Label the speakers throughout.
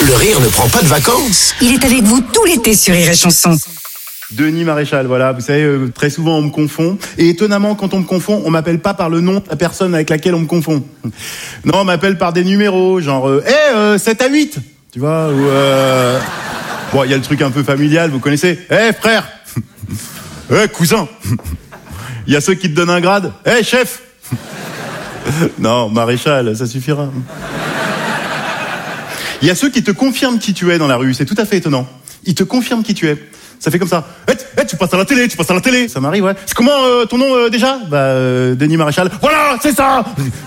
Speaker 1: le rire ne prend pas de vacances.
Speaker 2: Il est avec vous tout l'été sur Rire et Chanson.
Speaker 3: Denis Maréchal, voilà, vous savez, très souvent on me confond. Et étonnamment, quand on me confond, on m'appelle pas par le nom de la personne avec laquelle on me confond. Non, on m'appelle par des numéros, genre 7 à 8, tu vois, ou bon, il y a le truc un peu familial, vous connaissez. Frère. Cousin. Il y a ceux qui te donnent un grade. Chef. Non, Maréchal, ça suffira. Il y a ceux qui te confirment qui tu es dans la rue, c'est tout à fait étonnant. Ils te confirment qui tu es. Ça fait comme ça. Tu passes à la télé. Ça m'arrive, ouais. C'est comment ton nom déjà ? Denis Maréchal. Voilà, c'est ça.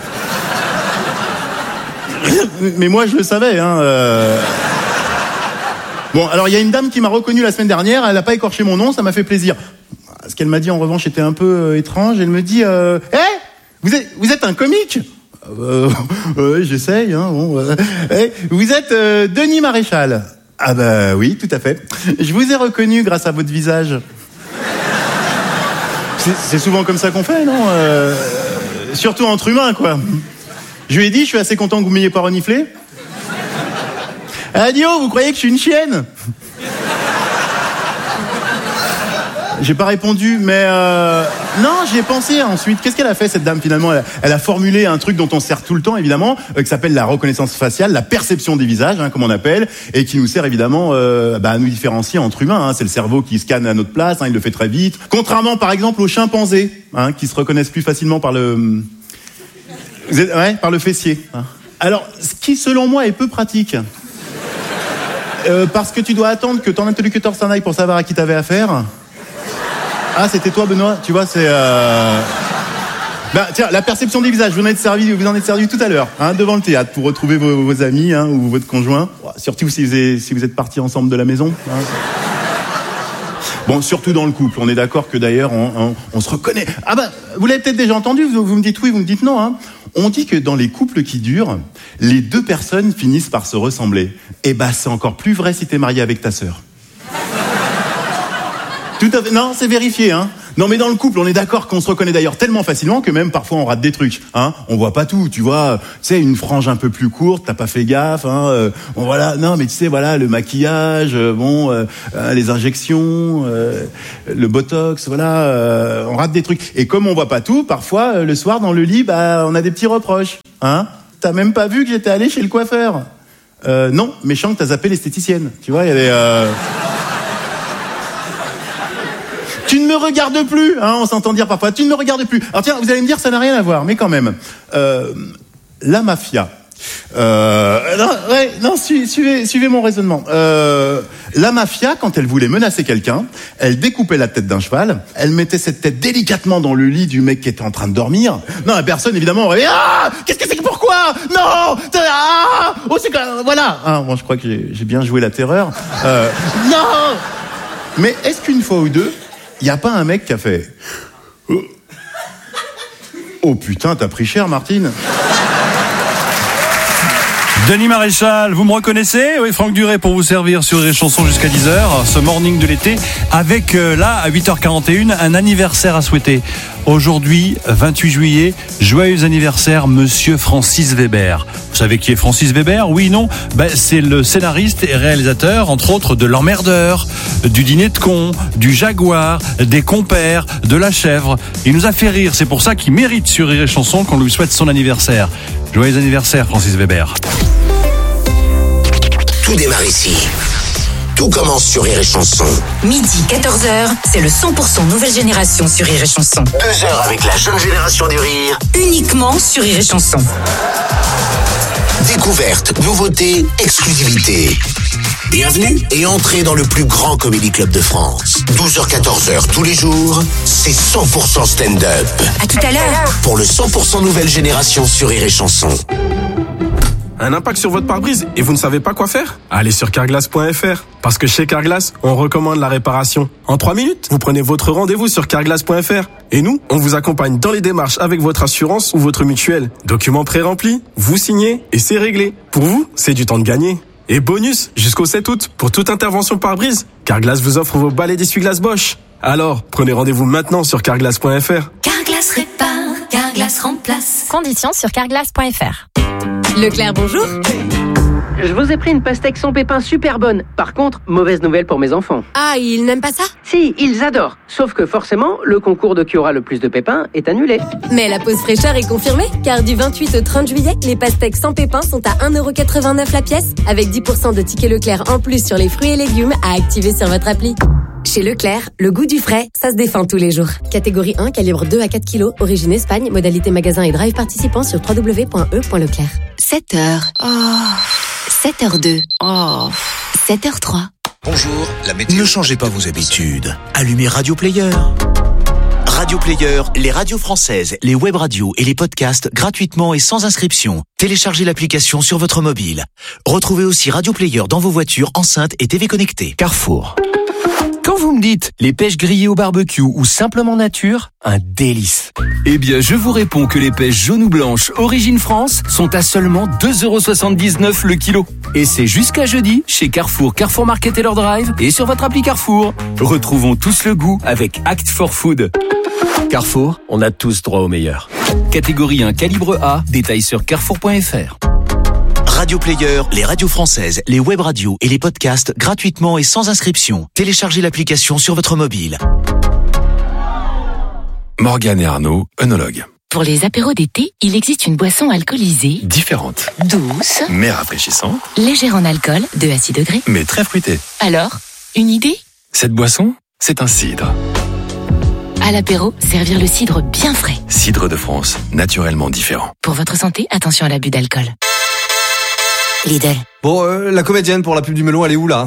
Speaker 3: Mais moi, je le savais, hein. Bon, alors il y a une dame qui m'a reconnu la semaine dernière. Elle n'a pas écorché mon nom, ça m'a fait plaisir. Ce qu'elle m'a dit en revanche était un peu étrange. Elle me dit, vous êtes un comique ? J'essaye, hein. Bon. Vous êtes Denis Maréchal. Ah bah oui, tout à fait. Je vous ai reconnu grâce à votre visage. C'est souvent comme ça qu'on fait, non ? Surtout entre humains, quoi. Je lui ai dit, je suis assez content que vous m'ayez pas reniflé. Adio, vous croyez que je suis une chienne ? J'ai pas répondu, mais non, j'y ai pensé ensuite. Qu'est-ce qu'elle a fait, cette dame, finalement ? Elle a formulé un truc dont on sert tout le temps, évidemment, qui s'appelle la reconnaissance faciale, la perception des visages, hein, comme on appelle, et qui nous sert évidemment à nous différencier entre humains. Hein. C'est le cerveau qui scanne à notre place, hein, il le fait très vite. Contrairement, par exemple, aux chimpanzés, hein, qui se reconnaissent plus facilement par le fessier. Hein. Alors, ce qui, selon moi, est peu pratique. Parce que tu dois attendre que ton interlocuteur s'en aille pour savoir à qui t'avais affaire. Ah, c'était toi, Benoît. Tu vois, c'est... tiens, la perception des visages, vous en êtes servi tout à l'heure, hein, devant le théâtre, pour retrouver vos amis, hein, ou votre conjoint. Surtout si vous êtes partis ensemble de la maison. Hein. Bon, surtout dans le couple. On est d'accord que d'ailleurs, on se reconnaît. Ah bah, vous l'avez peut-être déjà entendu, vous me dites oui, vous me dites non. Hein. On dit que dans les couples qui durent, les deux personnes finissent par se ressembler. Et bah, c'est encore plus vrai si t'es marié avec ta sœur. Tout à fait. Non, c'est vérifié, hein. Non, mais dans le couple, on est d'accord qu'on se reconnaît d'ailleurs tellement facilement que même parfois on rate des trucs, hein. On voit pas tout, tu vois. Tu sais, une frange un peu plus courte, t'as pas fait gaffe, hein. Bon, voilà. Non, mais tu sais, voilà, le maquillage, les injections, le botox, voilà. On rate des trucs. Et comme on voit pas tout, parfois, le soir dans le lit, on a des petits reproches, hein. T'as même pas vu que j'étais allé chez le coiffeur. Non, méchant que t'as zappé l'esthéticienne. Tu vois, il y a des... Tu ne me regardes plus, hein, on s'entend dire parfois, tu ne me regardes plus. Alors tiens, vous allez me dire, ça n'a rien à voir, mais quand même. La mafia. Suivez mon raisonnement. La mafia, quand elle voulait menacer quelqu'un, elle découpait la tête d'un cheval, elle mettait cette tête délicatement dans le lit du mec qui était en train de dormir. Non, la personne, évidemment, aurait dit, qu'est-ce que c'est que pourquoi ? Non, c'est que, voilà. Ah, bon, je crois que j'ai bien joué la terreur. Non. Mais est-ce qu'une fois ou deux, il n'y a pas un mec qui a fait « Oh putain, t'as pris cher, Martine !»
Speaker 4: Denis Maréchal, vous me reconnaissez ? Oui, Franck Duret pour vous servir sur les chansons jusqu'à 10h, ce morning de l'été, avec là, à 8h41, un anniversaire à souhaiter. Aujourd'hui, 28 juillet, joyeux anniversaire, monsieur Francis Weber. Vous savez qui est Francis Weber ? Oui, non ? C'est le scénariste et réalisateur, entre autres, de L'Emmerdeur, du Dîner de con, du Jaguar, des Compères, de La Chèvre. Il nous a fait rire, c'est pour ça qu'il mérite sur Rire et Chanson qu'on lui souhaite son anniversaire. Joyeux anniversaire, Francis Weber.
Speaker 1: Tout démarre ici. Tout commence sur Rire et Chanson.
Speaker 2: Midi, 14h, c'est le 100% nouvelle génération sur Rire et Chanson.
Speaker 1: 2 heures avec la jeune génération du rire.
Speaker 2: Uniquement sur Rire et Chanson.
Speaker 1: Découverte, nouveauté, exclusivité. Bienvenue et entrez dans le plus grand comédie club de France. 12h-14h tous les jours, c'est 100% stand-up.
Speaker 2: À tout à l'heure.
Speaker 1: Pour le 100% nouvelle génération sur Rire et Chanson.
Speaker 5: Un impact sur votre pare-brise et vous ne savez pas quoi faire ? Allez sur carglass.fr. Parce que chez Carglass, on recommande la réparation. En 3 minutes, vous prenez votre rendez-vous sur carglass.fr. Et nous, on vous accompagne dans les démarches avec votre assurance ou votre mutuelle. Documents pré-remplis, vous signez et c'est réglé. Pour vous, c'est du temps de gagner. Et bonus, jusqu'au 7 août, pour toute intervention pare-brise, Carglass vous offre vos balais d'essuie-glace Bosch. Alors, prenez rendez-vous maintenant sur carglass.fr.
Speaker 6: Carglass répare, Carglass remplace.
Speaker 7: Conditions sur carglass.fr.
Speaker 6: Leclerc, bonjour. Je vous ai pris une pastèque sans pépins super bonne. Par contre, mauvaise nouvelle pour mes enfants.
Speaker 7: Ah, ils n'aiment pas ça?
Speaker 6: Si, ils adorent. Sauf que forcément, le concours de qui aura le plus de pépins est annulé.
Speaker 7: Mais la pause fraîcheur est confirmée, car du 28 au 30 juillet, les pastèques sans pépins sont à 1,89€ la pièce, avec 10% de tickets Leclerc en plus sur les fruits et légumes à activer sur votre appli. Chez Leclerc, le goût du frais, ça se défend tous les jours. Catégorie 1, calibre 2 à 4 kg, origine Espagne, modalité magasin et drive participant sur www.e.leclerc.
Speaker 8: 7h. Oh. 7h02. Oh. 7h03.
Speaker 1: Bonjour, la météo. Ne changez pas vos habitudes. Allumez Radio Player. Radio Player, les radios françaises, les web radios et les podcasts gratuitement et sans inscription. Téléchargez l'application sur votre mobile. Retrouvez aussi Radio Player dans vos voitures, enceintes et TV connectées. Carrefour.
Speaker 9: Quand vous me dites les pêches grillées au barbecue ou simplement nature, un délice. Eh bien, je vous réponds que les pêches jaunes ou blanches Origine France sont à seulement 2,79€ le kilo. Et c'est jusqu'à jeudi chez Carrefour, Carrefour Market et leur drive et sur votre appli Carrefour. Retrouvons tous le goût avec Act for Food. Carrefour, on a tous droit au meilleur. Catégorie 1, calibre A, détails sur carrefour.fr.
Speaker 1: Radio Player, les radios françaises, les web radios et les podcasts gratuitement et sans inscription. Téléchargez l'application sur votre mobile.
Speaker 10: Morgane et Arnaud, œnologues.
Speaker 2: Pour les apéros d'été, il existe une boisson alcoolisée,
Speaker 10: Différente,
Speaker 2: douce,
Speaker 10: mais rafraîchissante,
Speaker 2: légère en alcool, 2 à 6 degrés.
Speaker 10: mais très fruitée.
Speaker 2: Alors, une idée?
Speaker 10: Cette boisson, c'est un cidre.
Speaker 2: À l'apéro, servir le cidre bien frais.
Speaker 10: Cidre de France, naturellement différent.
Speaker 2: Pour votre santé, attention à l'abus d'alcool. Lidl.
Speaker 11: Bon, la comédienne pour la pub du melon, elle est où là?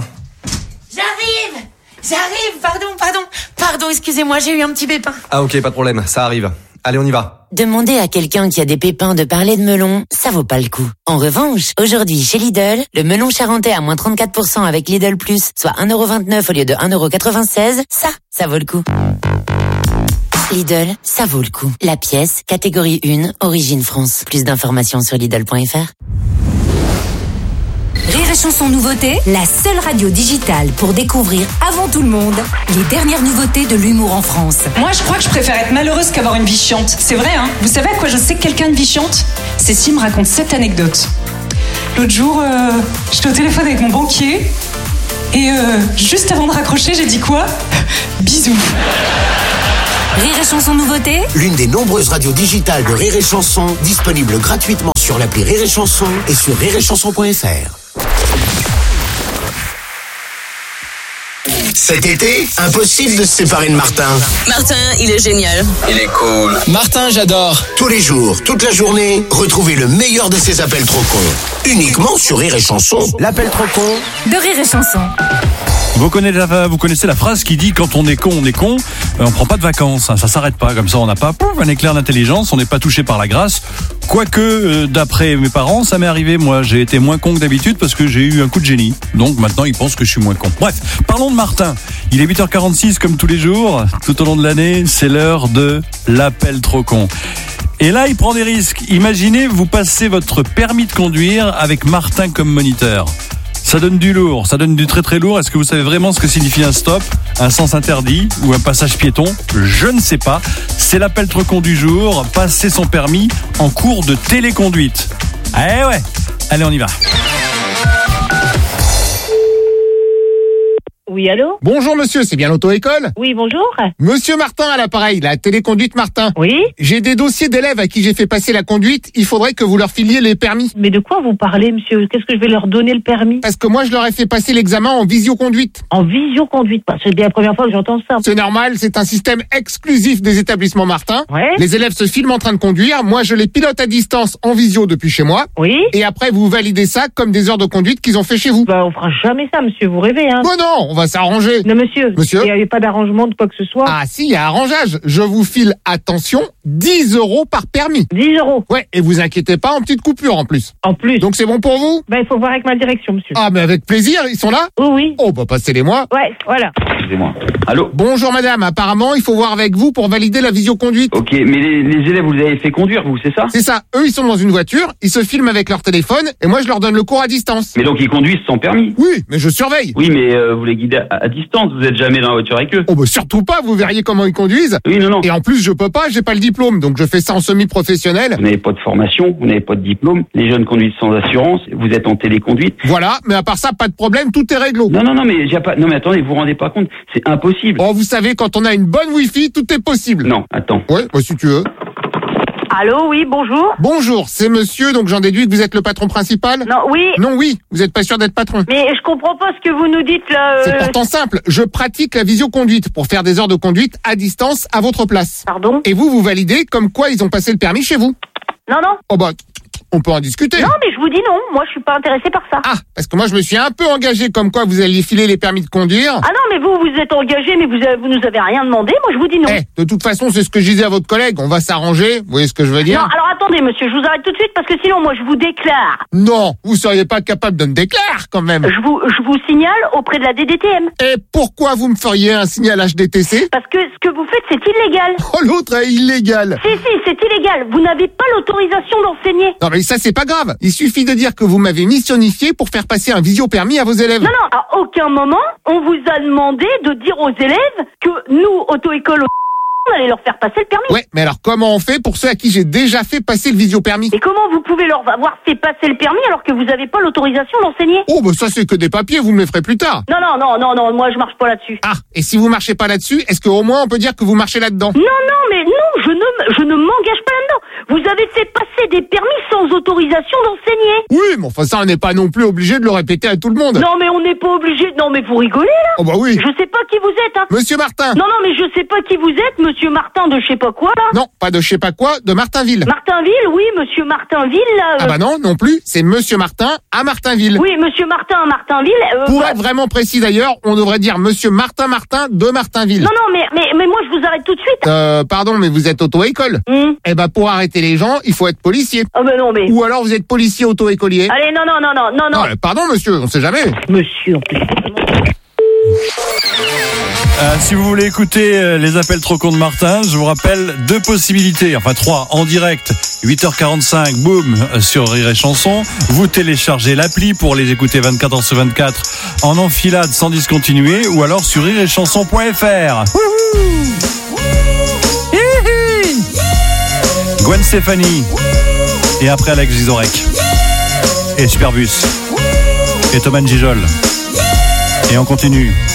Speaker 12: J'arrive, pardon, excusez-moi, j'ai eu un petit pépin.
Speaker 11: Ah ok, pas de problème, ça arrive. Allez, on y va.
Speaker 12: Demander à quelqu'un qui a des pépins de parler de melon, ça vaut pas le coup. En revanche, aujourd'hui chez Lidl, le melon charentais à moins 34% avec Lidl Plus, soit 1,29€ au lieu de 1,96€, ça vaut le coup. Lidl, ça vaut le coup. La pièce, catégorie 1, Origine France. Plus d'informations sur Lidl.fr.
Speaker 2: Rire et Chanson Nouveautés, la seule radio digitale pour découvrir avant tout le monde les dernières nouveautés de l'humour en France.
Speaker 13: Moi, je crois que je préfère être malheureuse qu'avoir une vie chiante. C'est vrai, hein? Vous savez à quoi je sais que quelqu'un a une vie chiante? Cécile me raconte cette anecdote. L'autre jour, j'étais au téléphone avec mon banquier et juste avant de raccrocher, j'ai dit quoi? Bisous.
Speaker 2: Rire et Chanson Nouveautés,
Speaker 1: l'une des nombreuses radios digitales de Rire et Chanson, disponible gratuitement sur l'appli Rire et Chanson et sur rireetchanson.fr. Cet été, impossible de se séparer de Martin.
Speaker 14: Martin, il est génial.
Speaker 1: Il est cool.
Speaker 9: Martin, j'adore.
Speaker 1: Tous les jours, toute la journée, retrouvez le meilleur de ses appels trop cons. Uniquement sur Rire et Chanson. L'appel trop con
Speaker 2: de Rire et Chanson.
Speaker 4: Vous connaissez la phrase qui dit quand on est con, on prend pas de vacances, ça s'arrête pas, comme ça on n'a pas un éclair d'intelligence, on n'est pas touché par la grâce. Quoique, d'après mes parents, ça m'est arrivé, moi j'ai été moins con que d'habitude parce que j'ai eu un coup de génie. Donc maintenant ils pensent que je suis moins con. Bref, parlons de Martin. Il est 8h46 comme tous les jours, tout au long de l'année, c'est l'heure de l'appel trop con. Et là, il prend des risques. Imaginez, vous passez votre permis de conduire avec Martin comme moniteur. Ça donne du lourd, ça donne du très très lourd. Est-ce que vous savez vraiment ce que signifie un stop, un sens interdit ou un passage piéton? Je ne sais pas. C'est l'appel trop con du jour. Passer son permis en cours de téléconduite. Eh ouais. Allez, on y va.
Speaker 15: Oui, allô?
Speaker 16: Bonjour monsieur, c'est bien l'auto-école?
Speaker 15: Oui, bonjour.
Speaker 16: Monsieur Martin à l'appareil, la téléconduite Martin.
Speaker 15: Oui?
Speaker 16: J'ai des dossiers d'élèves à qui j'ai fait passer la conduite, il faudrait que vous leur filiez les permis.
Speaker 15: Mais de quoi vous parlez, monsieur? Qu'est-ce que je vais leur donner le permis?
Speaker 16: Parce que moi je leur ai fait passer l'examen en visioconduite.
Speaker 15: En visioconduite? C'est bien la première fois que j'entends ça.
Speaker 16: C'est normal, c'est un système exclusif des établissements Martin.
Speaker 15: Ouais.
Speaker 16: Les élèves se filment en train de conduire, moi je les pilote à distance en visio depuis chez moi.
Speaker 15: Oui?
Speaker 16: Et après vous validez ça comme des heures de conduite qu'ils ont fait chez vous.
Speaker 15: Bah on fera jamais ça, monsieur, vous rêvez, hein?
Speaker 16: Bon non, on va s'arranger.
Speaker 15: Non, monsieur.
Speaker 16: Monsieur?
Speaker 15: Il n'y avait pas d'arrangement de quoi que ce soit.
Speaker 16: Ah si, il y a arrangeage. Je vous file, attention, 10€ par permis.
Speaker 15: 10€?
Speaker 16: Ouais, et vous inquiétez pas, en petite coupure en plus.
Speaker 15: En plus?
Speaker 16: Donc c'est bon pour vous?
Speaker 15: Bah il faut voir avec ma direction, monsieur.
Speaker 16: Ah mais avec plaisir, ils sont là?
Speaker 15: Oui, oui.
Speaker 16: Oh bah passez-les-moi.
Speaker 15: Ouais, voilà.
Speaker 17: Excusez-moi. Allô?
Speaker 16: Bonjour madame, apparemment il faut voir avec vous pour valider la visioconduite.
Speaker 17: Ok, mais les élèves vous les avez fait conduire, vous, c'est ça?
Speaker 16: C'est ça, eux ils sont dans une voiture, ils se filment avec leur téléphone et moi je leur donne le cours à distance.
Speaker 17: Mais donc ils conduisent sans permis?
Speaker 16: Oui, mais je surveille.
Speaker 17: Oui, mais vous les guidez à distance, vous êtes jamais dans la voiture avec eux?
Speaker 16: Oh bah surtout pas, vous verriez comment ils conduisent.
Speaker 17: Oui, non.
Speaker 16: Et en plus je peux pas, j'ai pas le diplôme. diplôme, donc je fais ça en semi-professionnel.
Speaker 17: Vous n'avez pas de formation, vous n'avez pas de diplôme. Les jeunes conduisent sans assurance. Vous êtes en téléconduite.
Speaker 16: Voilà, mais à part ça, pas de problème, tout est réglo.
Speaker 17: Non, mais non, mais attendez, vous vous rendez pas compte, c'est impossible.
Speaker 16: Oh, vous savez, quand on a une bonne Wi-Fi, tout est possible.
Speaker 17: Non, attends.
Speaker 16: Ouais, si tu veux.
Speaker 15: Allô, oui, bonjour.
Speaker 16: Bonjour, c'est monsieur, donc j'en déduis que vous êtes le patron principal?
Speaker 15: Non, oui.
Speaker 16: Non, oui, vous êtes pas sûr d'être patron.
Speaker 15: Mais je comprends pas ce que vous nous dites là.
Speaker 16: C'est pourtant simple, je pratique la visioconduite pour faire des heures de conduite à distance à votre place.
Speaker 15: Pardon?
Speaker 16: Et vous validez comme quoi ils ont passé le permis chez vous?
Speaker 15: Non.
Speaker 16: Oh bah, on peut en discuter.
Speaker 15: Non, mais je vous dis non, moi je suis pas intéressée par ça.
Speaker 16: Ah, parce que moi je me suis un peu engagé comme quoi vous alliez filer les permis de conduire.
Speaker 15: Ah non, mais vous êtes engagé, mais vous nous avez rien demandé, moi je vous dis non.
Speaker 16: De toute façon, c'est ce que je disais à votre collègue, on va s'arranger, vous voyez ce que je veux dire?
Speaker 15: Non, alors attendez monsieur, je vous arrête tout de suite parce que sinon moi je vous déclare.
Speaker 16: Non, vous seriez pas capable de me déclarer quand même.
Speaker 15: Je vous signale auprès de la DDTM.
Speaker 16: Et pourquoi vous me feriez un signal HDTC?
Speaker 15: Parce que ce que vous faites c'est illégal.
Speaker 16: Oh, l'autre est illégal.
Speaker 15: Si, c'est illégal, vous n'avez pas l'autorisation d'enseigner.
Speaker 16: Non mais ça c'est pas grave, il suffit de dire que vous m'avez missionnifié pour faire passer un visio-permis à vos élèves.
Speaker 15: Non, à aucun moment on vous a demandé de dire aux élèves que nous, auto-école, on allait leur faire passer le permis.
Speaker 16: Ouais, mais alors comment on fait pour ceux à qui j'ai déjà fait passer le visio-permis?
Speaker 15: Et comment vous pouvez leur avoir fait passer le permis alors que vous n'avez pas l'autorisation d'enseigner?
Speaker 16: Oh, bah ça c'est que des papiers, vous me les ferez plus tard.
Speaker 15: Non, moi je marche pas là-dessus.
Speaker 16: Ah, et si vous marchez pas là-dessus, est-ce qu'au moins on peut dire que vous marchez là-dedans?
Speaker 15: Non, je ne m'engage pas là-dedans. Vous avez fait passer des permis sans autorisation d'enseigner.
Speaker 16: Oui, mais enfin ça on n'est pas non plus obligé de le répéter à tout le monde.
Speaker 15: Non, mais on n'est pas obligé. Non, mais vous rigolez là?
Speaker 16: Oh bah oui.
Speaker 15: Je sais pas qui vous êtes, hein.
Speaker 16: Monsieur Martin.
Speaker 15: Non, mais je sais pas qui vous êtes, monsieur Martin de je sais pas quoi là.
Speaker 16: Non, pas de je sais pas quoi, de Martinville.
Speaker 15: Martinville, oui, monsieur Martinville là.
Speaker 16: Ah bah non plus, c'est monsieur Martin à Martinville.
Speaker 15: Oui, monsieur Martin à Martinville.
Speaker 16: Pour être vraiment précis d'ailleurs, on devrait dire monsieur Martin de Martinville.
Speaker 15: Non, mais moi je vous arrête tout de suite.
Speaker 16: Pardon, mais vous êtes auto-école. Eh ben pour arrêter les gens, il faut être policier.
Speaker 15: Ah ben non mais.
Speaker 16: Ou alors vous êtes policier auto-écolier.
Speaker 15: Allez, non.
Speaker 16: Pardon monsieur, on sait jamais.
Speaker 15: Monsieur.
Speaker 4: Si vous voulez écouter les appels trop cons de Martin, je vous rappelle 2 possibilités, enfin 3, en direct, 8h45, boum, sur Rire et Chanson. Vous téléchargez l'appli pour les écouter 24h/24 en enfilade sans discontinuer, ou alors sur rireetchanson.fr. Gwen Stefani, et après Alex Vizorek, et Superbus, et Thomas Gijol, et on continue.